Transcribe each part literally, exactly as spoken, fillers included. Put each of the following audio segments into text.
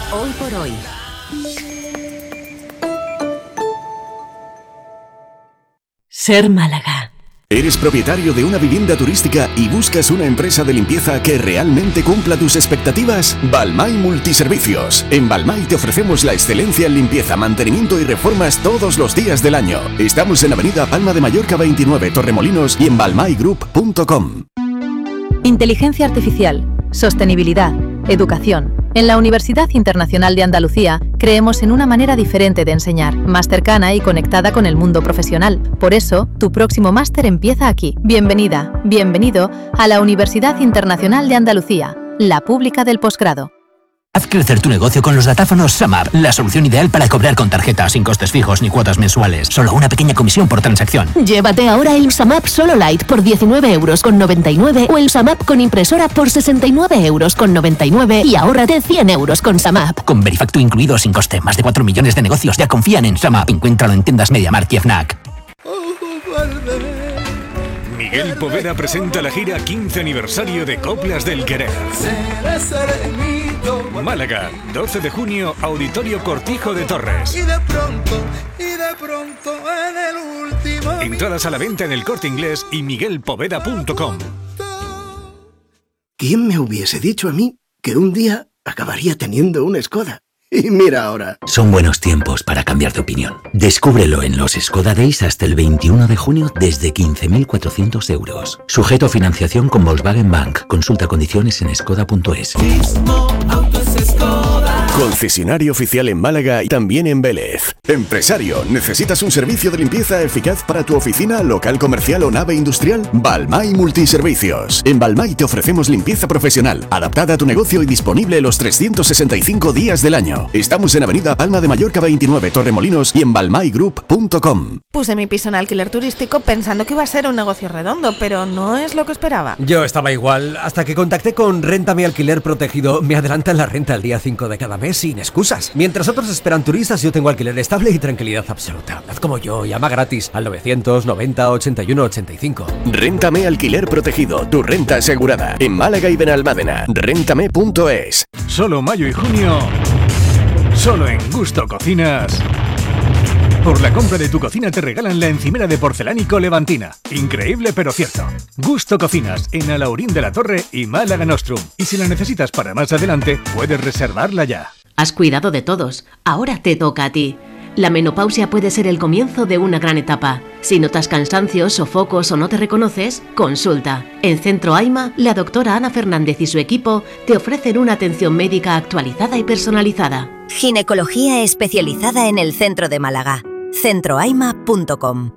Hoy por hoy. Ser Málaga. ¿Eres propietario de una vivienda turística y buscas una empresa de limpieza que realmente cumpla tus expectativas? Balmay Multiservicios. En Balmay te ofrecemos la excelencia en limpieza, mantenimiento y reformas todos los días del año. Estamos en Avenida Palma de Mallorca veintinueve, Torremolinos, y en balmay group punto com. Inteligencia artificial, sostenibilidad, educación. En la Universidad Internacional de Andalucía creemos en una manera diferente de enseñar, más cercana y conectada con el mundo profesional. Por eso, tu próximo máster empieza aquí. Bienvenida, bienvenido a la Universidad Internacional de Andalucía, la pública del posgrado. Haz crecer tu negocio con los datáfonos SumUp, la solución ideal para cobrar con tarjeta, sin costes fijos ni cuotas mensuales. Solo una pequeña comisión por transacción. Llévate ahora el SumUp Solo Lite por diecinueve euros con noventa y nueve o el SumUp con impresora por sesenta y nueve euros con noventa y nueve y ahórrate cien euros con SumUp. Con Verifactu incluido sin coste, más de cuatro millones de negocios ya confían en SumUp. Encuéntralo en tiendas MediaMarkt y FNAC. Miguel Poveda presenta la gira quince aniversario de Coplas del Querer. Málaga, doce de junio, Auditorio Cortijo de Torres. Y de pronto, y de pronto en el último. Entradas a la venta en El Corte Inglés y miguel poveda punto com. ¿Quién me hubiese dicho a mí que un día acabaría teniendo una Skoda? Y mira ahora. Son buenos tiempos para cambiar de opinión. Descúbrelo en los Skoda Days hasta el veintiuno de junio desde quince mil cuatrocientos euros. Sujeto a financiación con Volkswagen Bank. Consulta condiciones en skoda punto es. Concesionario oficial en Málaga y también en Vélez. Empresario, ¿necesitas un servicio de limpieza eficaz para tu oficina, local comercial o nave industrial? Balmay Multiservicios. En Balmay te ofrecemos limpieza profesional, adaptada a tu negocio y disponible los trescientos sesenta y cinco días del año. Estamos en Avenida Palma de Mallorca veintinueve, Torremolinos, y en balmay group punto com. Puse mi piso en alquiler turístico pensando que iba a ser un negocio redondo, pero no es lo que esperaba. Yo estaba igual, hasta que contacté con Réntame Alquiler Protegido. Me adelantan la renta el día cinco de cada mes sin excusas. Mientras otros esperan turistas, yo tengo alquiler estable y tranquilidad absoluta. Haz como yo, llama gratis al novecientos noventa ochenta y uno ochenta y cinco. Réntame Alquiler Protegido, tu renta asegurada. En Málaga y Benalmádena. Réntame punto es. Solo mayo y junio. Solo en Gusto Cocinas. Por la compra de tu cocina te regalan la encimera de porcelánico Levantina. Increíble pero cierto. Gusto Cocinas en Alaurín de la Torre y Málaga Nostrum. Y si la necesitas para más adelante, puedes reservarla ya. Has cuidado de todos, ahora te toca a ti. La menopausia puede ser el comienzo de una gran etapa. Si notas cansancios, sofocos o no te reconoces, consulta. En Centro AIMA, la doctora Ana Fernández y su equipo te ofrecen una atención médica actualizada y personalizada. Ginecología especializada en el centro de Málaga. centro aima punto com.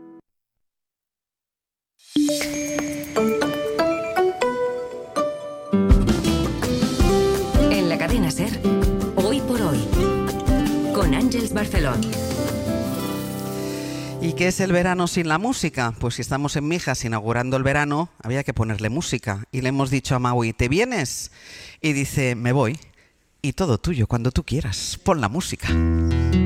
En la cadena SER, Hoy por Hoy, con Ángeles Barcelón. ¿Y qué es el verano sin la música? Pues si estamos en Mijas inaugurando el verano, había que ponerle música. Y le hemos dicho a Maui, ¿te vienes? Y dice, me voy. Y todo tuyo, cuando tú quieras. Pon la música.